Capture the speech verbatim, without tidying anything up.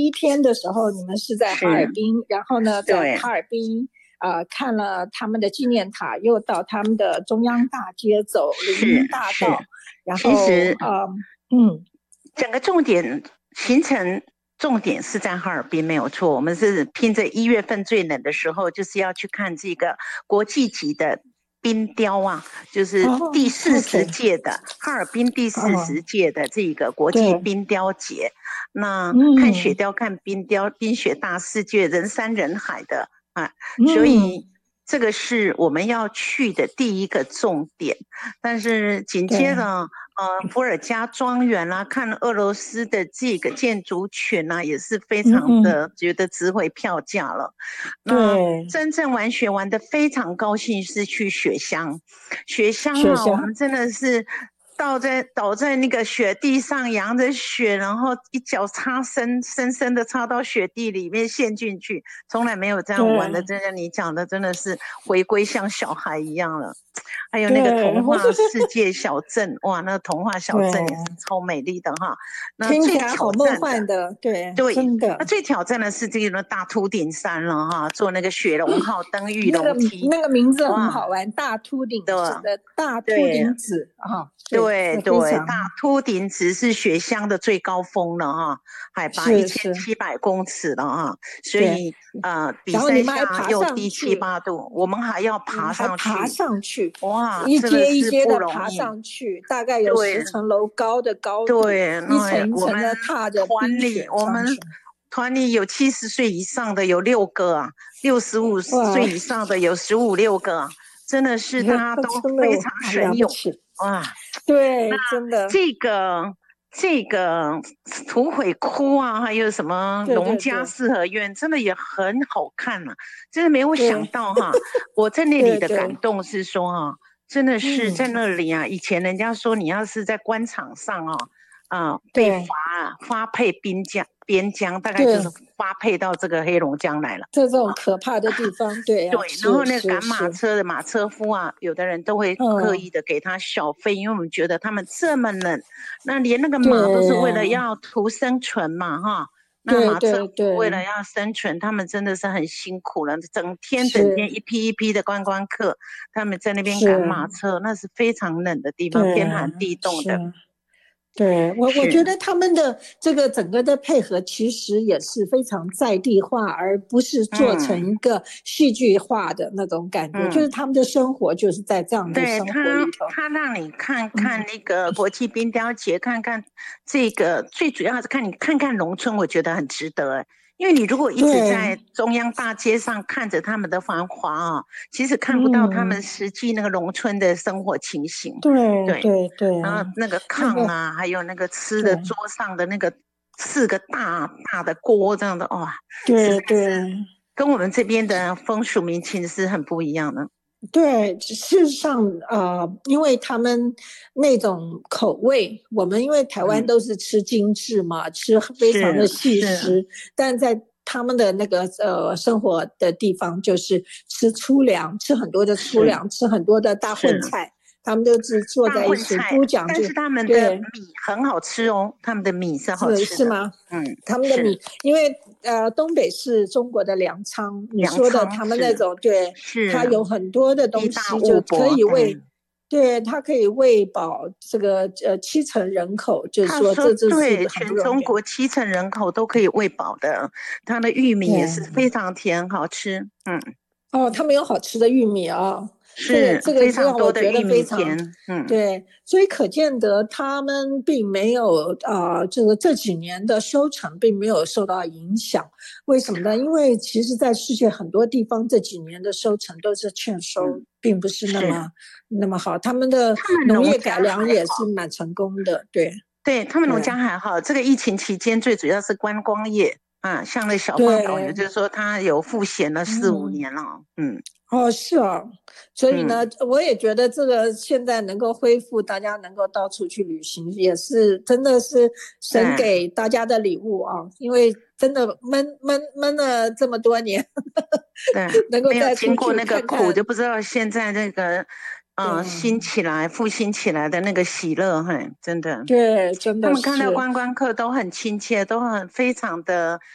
一天的时候，你们是在哈尔滨，然后呢，在对哈尔滨呃看了他们的纪念塔，又到他们的中央大街走林是荫大道， 是， 然后其实呃嗯， 整个重点行程重点是在哈尔滨没有错，我们是拼着一月份最冷的时候，就是要去看这个国际级的冰雕啊，就是哦第四十 ，OK， 届的哈尔滨第四哦， 十届的这个国际对， 冰雕节。那看雪嗯雕、看冰雕，冰雪大世界，人山人海的啊，所嗯， 以这个是我们要去的第一个重点。但是紧接对着。呃，伏尔加庄园啦、啊，看俄罗斯的这个建筑群啊，也是非嗯常嗯， 的觉得值回票价了。那对， 真正玩雪玩的非常高兴是去雪乡，雪乡啊，我雪乡， 们真的是倒在倒在那个雪地上，扬着雪，然后一脚插深深深的插到雪地里面陷进去，从来没有这样玩的。 对真的，你讲的真的是回归像小孩一样了。还有那个对， 童我话世界小镇，哇，那个童话小镇也是对， 超美丽的哈。那听起最挑来好梦战的， 幻的，对， 对， 真的。 那最挑战的是这个大秃顶山了哈，坐那个雪龙号登玉那个楼梯， 那个名字很哇， 好玩，大秃顶对子的大秃对顶子啊，对， 对对， 是非常大秃顶子是雪乡的最高峰了哈，海拔一千是是， 七百公尺了哈，所对。 以呃，比然后你赛们还爬下又低七上去， 八度，我们还要爬你们还爬上去， 上去， 哇， 一真的阶一阶是不的爬容易。 上去，大概有对十层楼高的高度， 对， 一那我们层一层的踏着冰团里， 雪我们上去。 团里有七十岁以上的有六个啊，六十五哇， 岁以上的有十五六个啊，真的是大家都真的非常好了神勇不起， 哇。那对，真的， 这个这个土匪窟啊，还有什么对农对对家四合院，真的也很好看啊。真的没有想对到哈，我在那里的感对对， 动是说啊，真的是在嗯， 那里啊。以前人家说你要是在官场上啊，啊、被发对发配边疆边疆，大概就是对。 发配到这个黑龙江来了。 这种可怕的地方，对呀、 对，然是后那个赶马是是， 车的马车夫啊，有的人都会刻嗯， 意的给他小费，因为我们觉得他们这么冷，那连那个马都是为了对要图生存嘛，哈。那对马车对对， 夫为了要生存，他们真的是很辛苦了，整天整天是一批一批的观光客，他们在那边赶是， 马车，那是非常冷的地方，天对寒地冻的， 是。对我，我觉是。 得他们的这个整个的配合其实也是非常在地化，而不是做成嗯一个戏剧化的那种感觉。就是嗯。 他们的生活就是在这样的生活里对他， 头。 他让你看看嗯， 那个国际冰雕节，看看这个，最主要是看你看看农村，我觉得很值得哎。因为你如果一直对， 在中央大街上看着他们的繁华啊，其实看不到他们嗯， 实际那个农村的生活情形。 对对， 对对， 然后那个那个炕啊，还有那个吃的对桌上的那个四个大大的锅，这样的哇，实在对是对。 跟我们这边的风俗民情是很不一样的。 对，事实上，呃，因为他们那种口味，我们因为台湾嗯， 都是吃精致嘛，吃非常的是细是。 食，但在他们的那个呃生活的地方，就是吃粗粮，吃很多的粗是粮，吃很多的大混是菜，他们都是坐大在一起， 混菜， 不讲究。 但是他们的对， 米很好吃哦，他们的米是好是吃的。 是吗？ 嗯， 他们的米， 是因为呃，东北是中国的粮仓，你粮说的他们那仓是种，对，它是有很多的地大东西就可物博， 以喂， 嗯。 对，它可以喂饱这个呃七成人口，就是说他说这这是对，全很不容易。 中国七成人口都可以喂饱的，他的玉米也是对， 非常甜，好吃。嗯， 哦，他们有好吃的玉米啊，这个是这个非常是让我觉得多的玉米非常田。嗯， 对，所以可见得他们并没有啊、呃这个这几年的收成并没有受到影响。为什么呢？因为其实，在世界很多地方这几年的收成都是欠收， 嗯， 并不是那是么那么好。他们的他们农家农业改良也是蛮成功的，对对，他们农对家还好，这个疫情期间最主要是观光业啊，像那小芳导游， 对， 就是说他有复闲了四五嗯。 年了。嗯哦，是哦，所以呢， 嗯， 我也觉得这个现在能够恢复，大家能够到处去旅行，也是真的是神对给大家的礼物啊！因为真的闷闷闷了这么多年， 对， 能够没有再出去经过那个苦， 看看， 就不知道现在那个嗯、呃兴对起来、复兴起来的那个喜乐，嘿，真的。 对，真的他们看到是， 观光客都很亲切，都很非常的